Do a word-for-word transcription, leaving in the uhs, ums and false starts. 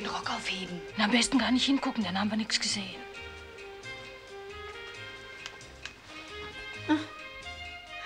den Rock aufheben. Na, am besten gar nicht hingucken, dann haben wir nichts gesehen.